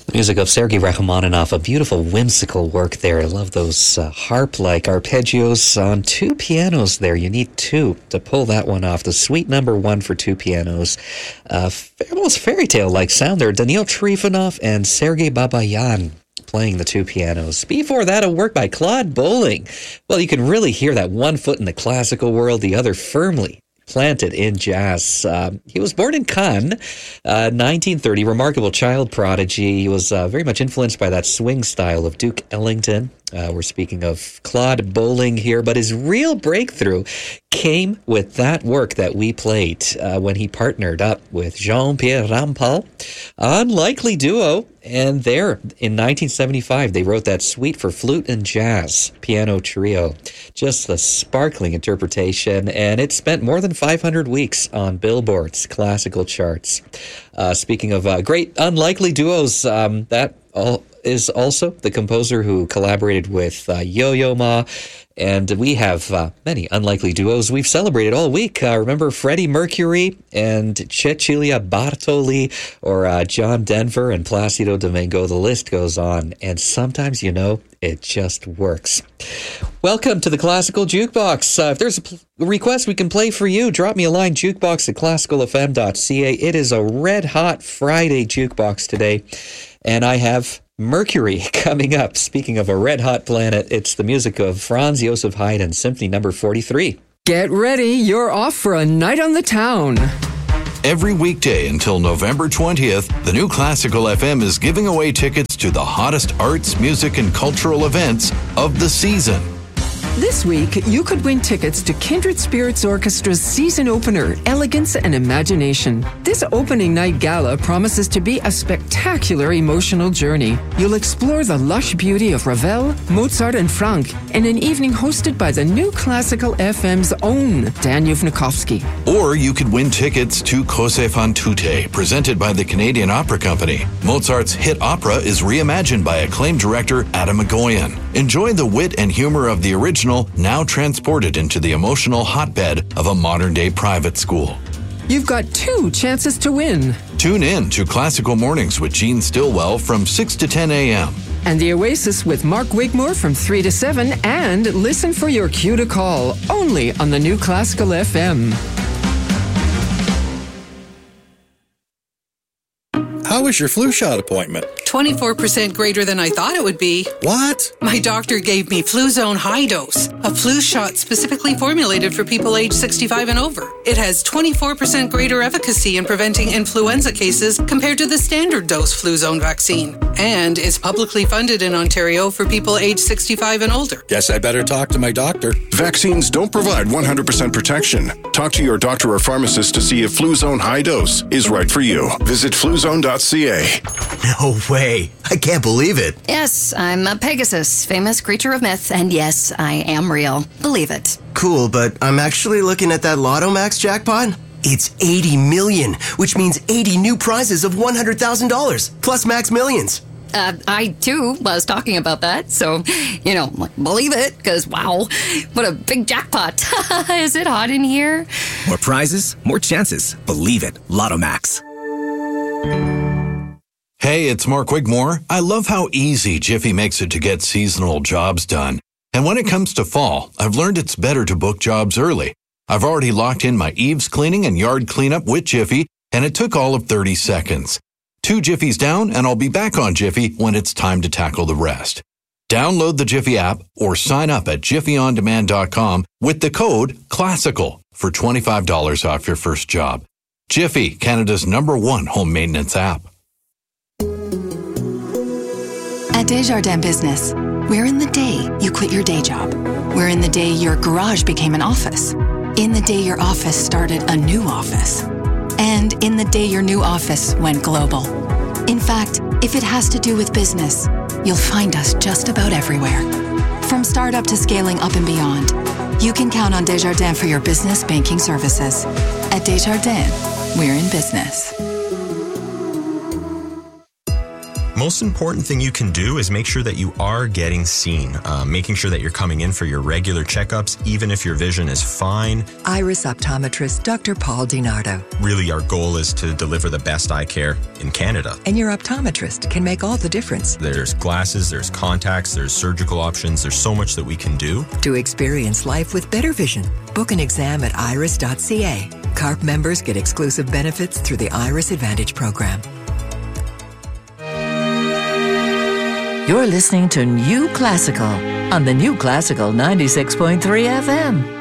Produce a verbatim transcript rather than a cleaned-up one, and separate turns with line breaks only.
Music of Sergei Rachmaninoff, a beautiful, whimsical work there. I love those uh, harp-like arpeggios on two pianos there. You need two to pull that one off. The suite number one for two pianos. Uh, almost fairy tale-like sound there. Daniil Trifonov and Sergei Babayan playing the two pianos. Before that, a work by Claude Bolling. Well, you can really hear that one foot in the classical world, the other firmly planted in jazz. Uh, he was born in Cannes, uh, nineteen thirty, remarkable child prodigy. He was uh, very much influenced by that swing style of Duke Ellington. Uh, we're speaking of Claude Bolling here, but his real breakthrough came with that work that we played uh, when he partnered up with Jean-Pierre Rampal, unlikely duo. And there, in nineteen seventy-five, they wrote that suite for flute and jazz piano trio. Just a sparkling interpretation, and it spent more than five hundred weeks on Billboard's classical charts. Uh, speaking of uh, great unlikely duos, um, that all is also the composer who collaborated with uh, Yo-Yo Ma. And we have uh, many unlikely duos we've celebrated all week. Uh, remember Freddie Mercury and Cecilia Bartoli, or uh, John Denver and Placido Domingo. The list goes on. And sometimes, you know, it just works. Welcome to the Classical Jukebox. Uh, if there's a pl- request we can play for you, drop me a line, jukebox at classical f m dot c a. It is a red-hot Friday jukebox today. And I have Mercury coming up. Speaking of a red-hot planet, it's the music of Franz Josef Haydn, Symphony number forty-three.
Get ready, you're off for a night on the town.
Every weekday until November twentieth, the new Classical F M is giving away tickets to the hottest arts, music, and cultural events of the season.
This week, you could win tickets to Kindred Spirits Orchestra's season opener, Elegance and Imagination. This opening night gala promises to be a spectacular emotional journey. You'll explore the lush beauty of Ravel, Mozart, and Franck in an evening hosted by the new Classical F M's own Dan Yuvnikovsky.
Or you could win tickets to Cose fan tutte, presented by the Canadian Opera Company. Mozart's hit opera is reimagined by acclaimed director Adam Egoyan. Enjoy the wit and humor of the original, now transported into the emotional hotbed of a modern-day private school.
You've got two chances to win.
Tune in to Classical Mornings with Gene Stillwell from six to ten a.m.
And The Oasis with Mark Wigmore from three to seven, and listen for your cue to call, only on the new Classical F M.
How was your flu shot appointment?
twenty-four percent greater than I thought it would be.
What?
My doctor gave me Fluzone High Dose, a flu shot specifically formulated for people age sixty-five and over. It has twenty-four percent greater efficacy in preventing influenza cases compared to the standard dose Fluzone vaccine, and is publicly funded in Ontario for people age sixty-five and older.
Guess I better talk to my doctor.
Vaccines don't provide one hundred percent protection. Talk to your doctor or pharmacist to see if Fluzone High Dose is right for you. Visit fluzone dot c a.
No way. I can't believe it.
Yes, I'm a Pegasus, famous creature of myth, and yes, I am real. Believe it.
Cool, but I'm actually looking at that Lotto Max jackpot. It's eighty million, which means eighty new prizes of one hundred thousand dollars, plus Max Millions.
Uh, I, too, was talking about that, so, you know, believe it, because, wow, what a big jackpot. Is it hot in here?
More prizes, more chances. Believe it. Lotto Max.
Hey, it's Mark Wigmore. I love how easy Jiffy makes it to get seasonal jobs done. And when it comes to fall, I've learned it's better to book jobs early. I've already locked in my eaves cleaning and yard cleanup with Jiffy, and it took all of thirty seconds. Two Jiffies down, and I'll be back on Jiffy when it's time to tackle the rest. Download the Jiffy app or sign up at jiffy on demand dot com with the code CLASSICAL for twenty-five dollars off your first job. Jiffy, Canada's number one home maintenance app.
At Desjardins Business, we're in the day you quit your day job. We're in the day your garage became an office. In the day your office started a new office. And in the day your new office went global. In fact, if it has to do with business, you'll find us just about everywhere. From startup to scaling up and beyond, you can count on Desjardins for your business banking services. At Desjardins, we're in business.
Most important thing you can do is make sure that you are getting seen, uh, making sure that you're coming in for your regular checkups, even if your vision is fine.
Iris optometrist Doctor Paul DiNardo.
Really, our goal is to deliver the best eye care in Canada.
And your optometrist can make all the difference.
There's glasses, there's contacts, there's surgical options. There's so much that we can do.
To experience life with better vision, book an exam at iris dot c a. C A R P members get exclusive benefits through the Iris Advantage program.
You're listening to New Classical on the New Classical ninety-six point three F M.